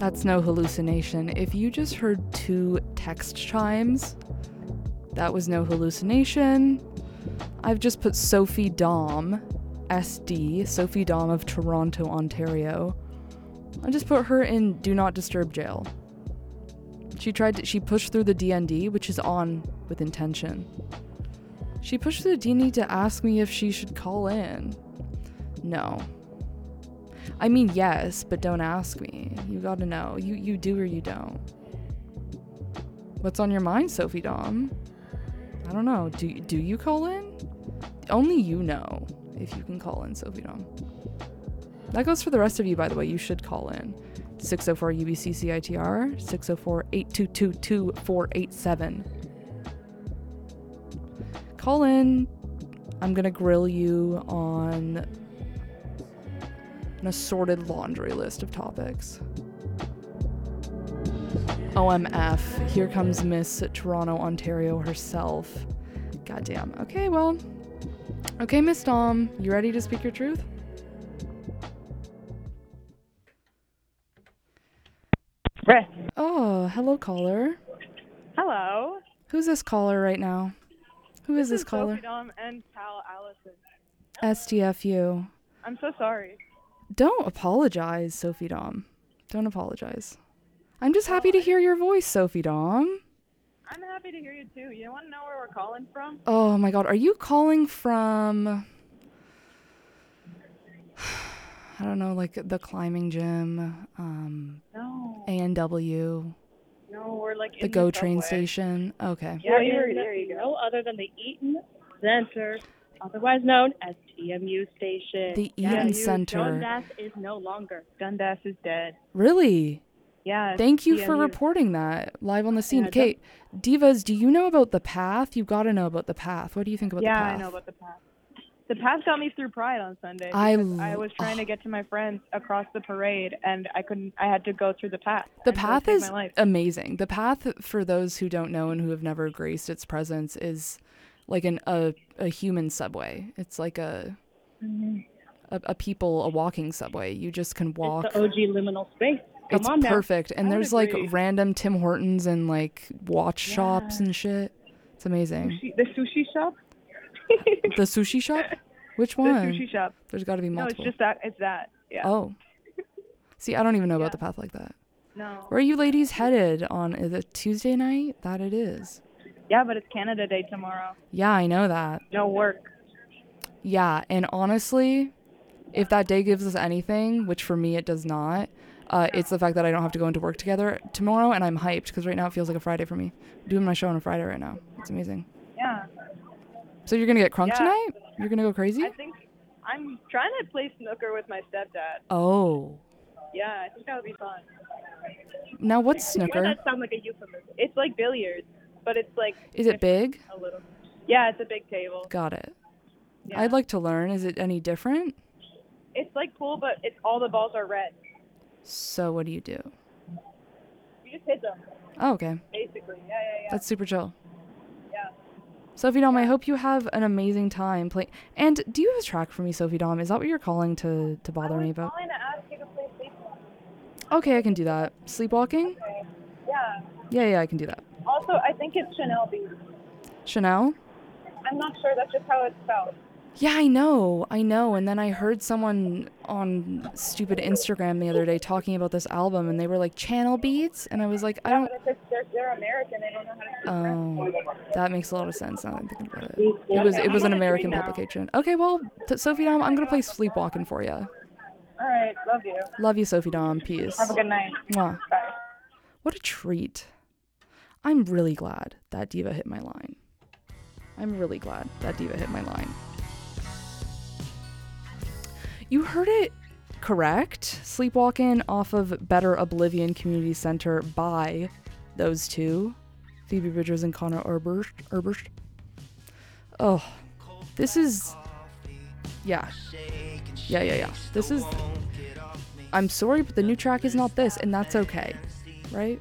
That's no hallucination. If you just heard 2 text chimes, that was no hallucination. I've just put Sophie Dom, SD, Sophie Dom of Toronto, Ontario. I just put her in Do Not Disturb jail. She pushed through the DND, which is on with intention. She pushed through the DND to ask me if she should call in. No. I mean, yes, but don't ask me. You gotta know. You do or you don't. What's on your mind, Sophie Dom? I don't know. Do you call in? Only you know if you can call in, Sophie Dom. That goes for the rest of you, by the way. You should call in. 604 UBCCITR, 604-822-2487. Call in. I'm gonna grill you on an assorted laundry list of topics. OMF. Here comes Miss Toronto, Ontario herself. Goddamn. Okay, well. Okay, Miss Dom. You ready to speak your truth? Rick. Oh, hello, caller. Hello. Who's this caller right now? Who is this caller? Sophie Dom and pal Allison. STFU. I'm so sorry. Don't apologize, Sophie Dom. Don't apologize. I'm just happy to hear your voice, Sophie Dom. I'm happy to hear you too. You want to know where we're calling from? Oh my god, are you calling from... I don't know, like the climbing gym, No. A&W, No, we're like the in GO the train subway. station. Okay. Yeah, there you go. Other than the Eaton Center, otherwise known as TMU Station. The Eaton Center. Dundas is no longer. Dundas is dead. Really? Yeah. Thank you for TMU. reporting that live on the scene. Yeah, Okay, Divas, do you know about the path? You gotta know about the path. What do you think about the path? Yeah, I know about the path. The path got me through Pride on Sunday. I was trying to get to my friends across the parade, and I couldn't. I had to go through the path. The and so it path saved is my life. amazing. The path, for those who don't know and who have never graced its presence, is like a human subway. It's like a walking subway. You just can walk. It's the OG liminal space. It's Come on perfect. And I would there's like agree. random Tim Hortons and like watch shops and shit. It's amazing. The sushi shop. The sushi shop? Which The one? sushi shop. There's got to be No, multiple. it's just that. It's that. Yeah. Oh. See, I don't even know Yeah. about the path like that. No. Where are you ladies headed on? Is it Tuesday night? That it is. Yeah, but it's Canada Day tomorrow. Yeah, I know that. No work. Yeah, and honestly, if that day gives us anything, which for me it does not, it's the fact that I don't have to go into work together tomorrow, and I'm hyped because right now it feels like a Friday for me. I'm doing my show on a Friday right now. It's amazing. Yeah. So you're gonna get crunk Yeah. tonight? You're gonna go crazy? I think I'm trying to play snooker with my stepdad. Oh. Yeah, I think that would be fun. Now what's Why snooker? that sound like a euphemism? It's like billiards, but it's like Is it big? a little. Yeah, it's a big table. Got it. Yeah. I'd like to learn. Is it any different? It's like pool, but it's all the balls are red. So what do? You just hit them, Oh, okay. basically. Yeah. That's super chill. Yeah. Sophie Dom, I hope you have an amazing time playing. And do you have a track for me, Sophie Dom? Is that what you're calling to bother me about? I'm calling to ask you to play sleepwalk. Okay, I can do that. Sleepwalking? Okay. Yeah. Yeah, I can do that. Also, I think it's Chanel Beats. Chanel? I'm not sure. That's just how it's spelled. Yeah, I know. And then I heard someone on stupid Instagram the other day talking about this album, and they were like, Channel Beats? And I was like, I don't... But they're American. They don't know how to speak French. Oh, that makes a lot of sense now that I'm thinking about it. It was an American publication. Okay, well, Sophie Dom, I'm going to play Sleepwalking for you. All right. Love you. Love you, Sophie Dom. Peace. Have a good night. Mwah. Bye. What a treat. I'm really glad that diva hit my line. You heard it correct. Sleepwalking off of Better Oblivion Community Center by those two, Phoebe Bridgers and Connor Oberst. Oh, this is... Yeah. This is... I'm sorry, but the new track is not this, and that's okay. Right?